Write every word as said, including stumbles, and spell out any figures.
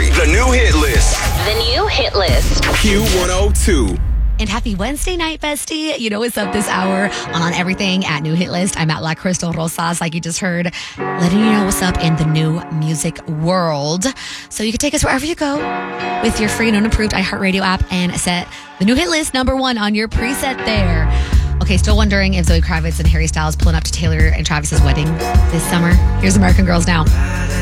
three, the new hit list. The new hit list. Q one oh two. And happy Wednesday night, bestie. You know what's up this hour on Everything at New Hit List. I'm at La Crystal Rosas, like you just heard, letting you know what's up in the new music world. So you can take us wherever you go with your free and unapproved iHeartRadio app and set the New Hit List number one on your preset there. Okay, still wondering if Zoe Kravitz and Harry Styles pulling up to Taylor and Travis's wedding this summer. Here's American Girls now.